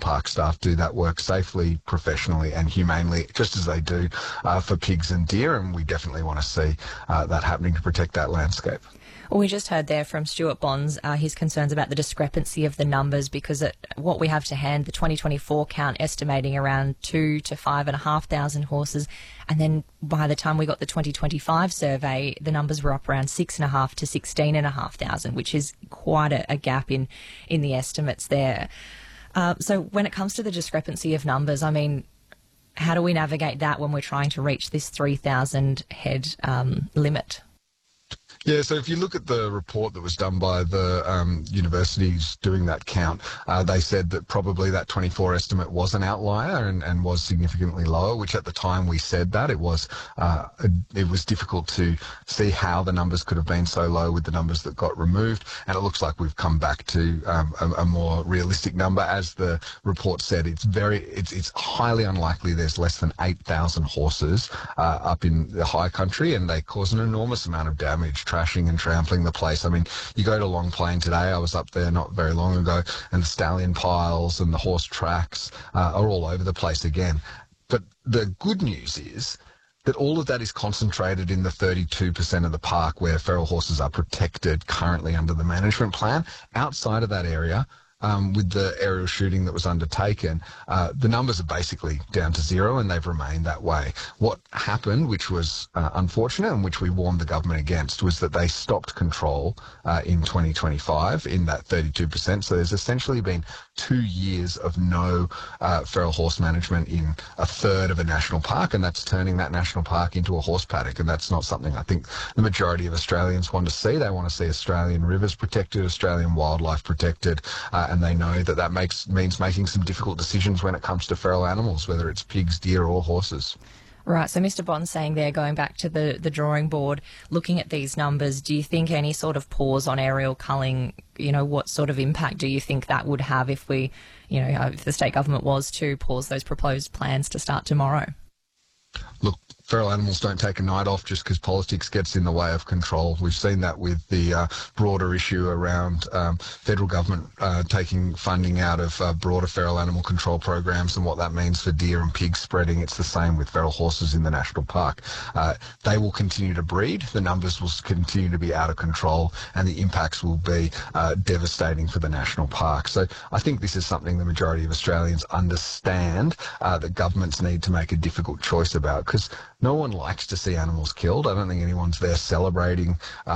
park staff do that work safely, professionally and humanely, just as they do for pigs and deer, and we definitely want to see that happening to protect that landscape. Well, we just heard there from Stuart Bonds his concerns about the discrepancy of the numbers, because what we have to hand, the 2024 count estimating around 2,000 to 5,500 horses, and then by the time we got the 2025 survey, the numbers were up around 6,500 to 16,500, which is quite a gap in the estimates there. So when it comes to the discrepancy of numbers, I mean, how do we navigate that when we're trying to reach this 3,000 head limit? Yeah, so if you look at the report that was done by the universities doing that count, they said that probably that 24 estimate was an outlier and was significantly lower, which at the time we said that it was difficult to see how the numbers could have been so low with the numbers that got removed. And it looks like we've come back to a more realistic number. As the report said, it's highly unlikely there's less than 8,000 horses up in the high country, and they cause an enormous amount of damage, trashing and trampling the place. I mean, you go to Long Plain today, I was up there not very long ago, and the stallion piles and the horse tracks are all over the place again. But the good news is that all of that is concentrated in the 32% of the park where feral horses are protected currently under the management plan. Outside of that area, with the aerial shooting that was undertaken, the numbers are basically down to zero, and they've remained that way. What happened, which was unfortunate and which we warned the government against, was that they stopped control in 2025 in that 32%. So there's essentially been 2 years of no feral horse management in a third of a national park, and that's turning that national park into a horse paddock. And that's not something I think the majority of Australians want to see. They want to see Australian rivers protected, Australian wildlife protected, and they know that means making some difficult decisions when it comes to feral animals, whether it's pigs, deer or horses. Right, so Mr. Bond's saying there, going back to the drawing board, looking at these numbers, do you think any sort of pause on aerial culling, what sort of impact do you think that would have if we, if the state government was to pause those proposed plans to start tomorrow? Look, feral animals don't take a night off just because politics gets in the way of control. We've seen that with the broader issue around federal government taking funding out of broader feral animal control programs and what that means for deer and pig spreading. It's the same with feral horses in the national park. They will continue to breed, the numbers will continue to be out of control, and the impacts will be devastating for the national park. So I think this is something the majority of Australians understand that governments need to make a difficult choice about, because no one likes to see animals killed. I don't think anyone's there celebrating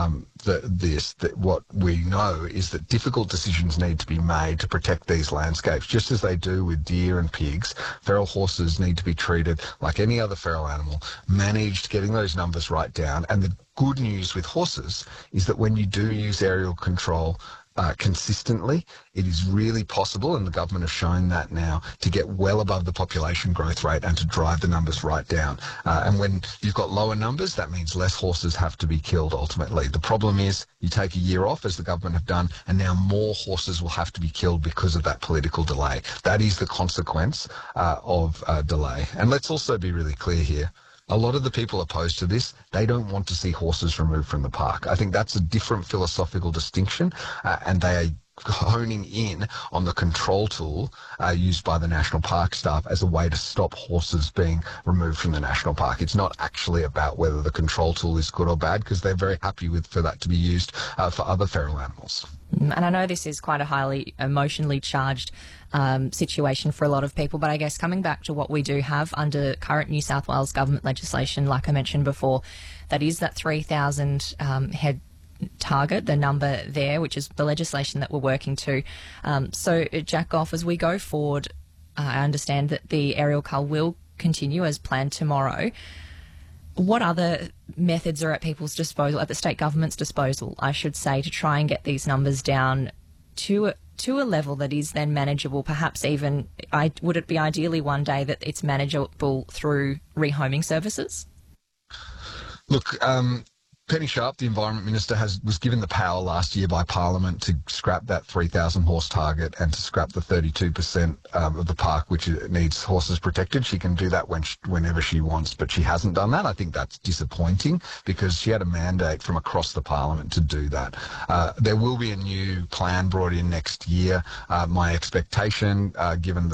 what we know is that difficult decisions need to be made to protect these landscapes. Just as they do with deer and pigs, feral horses need to be treated like any other feral animal, managed, getting those numbers right down. And the good news with horses is that when you do use aerial control consistently, it is really possible, and the government have shown that now, to get well above the population growth rate and to drive the numbers right down. And when you've got lower numbers, that means less horses have to be killed ultimately. The problem is you take a year off, as the government have done, and now more horses will have to be killed because of that political delay. That is the consequence of delay. And let's also be really clear here. A lot of the people opposed to this, they don't want to see horses removed from the park. I think that's a different philosophical distinction, and they are honing in on the control tool used by the national park staff as a way to stop horses being removed from the national park. It's not actually about whether the control tool is good or bad, because they're very happy for that to be used for other feral animals. And I know this is quite a highly emotionally charged situation for a lot of people, but I guess coming back to what we do have under current New South Wales government legislation, like I mentioned before, that is that 3,000 head target, the number there, which is the legislation that we're working to. So, Jack Goff, as we go forward, I understand that the aerial cull will continue as planned tomorrow. What other methods are at people's disposal, at the state government's disposal, I should say, to try and get these numbers down to a level that is then manageable? Perhaps even, would it be ideally one day that it's manageable through rehoming services? Look, Penny Sharp, the Environment Minister, was given the power last year by Parliament to scrap that 3,000 horse target and to scrap the 32% of the park which needs horses protected. She can do that whenever she wants, but she hasn't done that. I think that's disappointing, because she had a mandate from across the Parliament to do that. There will be a new plan brought in next year. My expectation, given the